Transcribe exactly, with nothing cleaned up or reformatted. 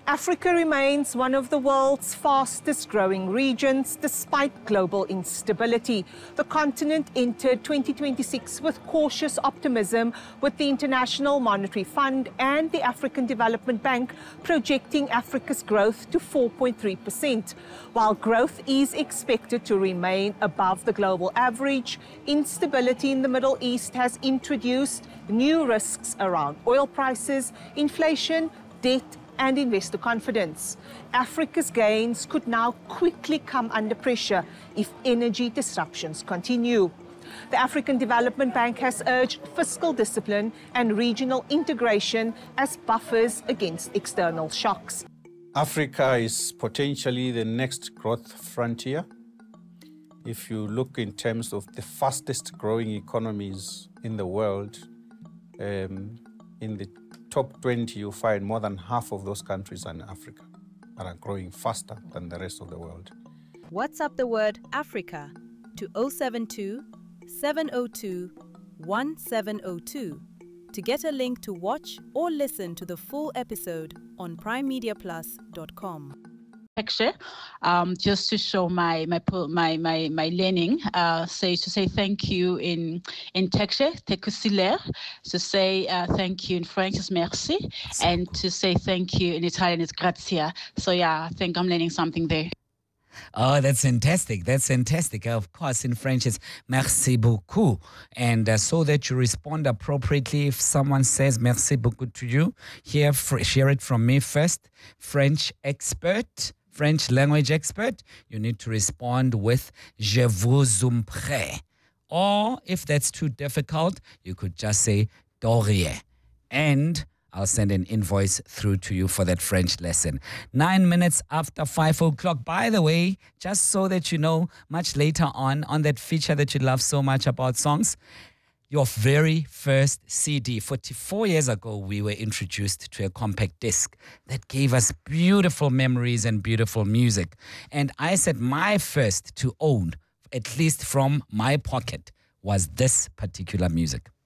Africa remains one of the world's fastest growing regions despite global instability. The continent entered twenty twenty-six with cautious optimism, with the International Monetary Fund and the African Development Bank projecting Africa's growth to four point three percent. While growth is expected to remain above the global average, instability in the Middle East has introduced new risks around oil prices, inflation, debt, and investor confidence. Africa's gains could now quickly come under pressure if energy disruptions continue. The African Development Bank has urged fiscal discipline and regional integration as buffers against external shocks. Africa is potentially the next growth frontier. If you look in terms of the fastest growing economies in the world, um, in the top twenty, you find more than half of those countries are in Africa and are growing faster than the rest of the world. WhatsApp the word Africa to zero seven two, seven zero two, one seven zero two to get a link to watch or listen to the full episode on prime media plus dot com. Texture, um, just to show my my my my, my learning, uh, say to say thank you in in texture, tekusiller, to say uh, thank you in French is merci, and to say thank you in Italian is grazie. So yeah, I think I'm learning something there. Oh, that's fantastic. That's fantastic. Of course, in French, it's merci beaucoup. And uh, so that you respond appropriately, if someone says merci beaucoup to you, hear, fr- hear it from me first. French expert, French language expert, you need to respond with je vous en prie. Or if that's too difficult, you could just say Dorier. And I'll send an invoice through to you for that French lesson. Nine minutes after five o'clock. By the way, just so that you know, much later on, on that feature that you love so much about songs, your very first C D. forty-four years ago, we were introduced to a compact disc that gave us beautiful memories and beautiful music. And I said my first to own, at least from my pocket, was this particular music.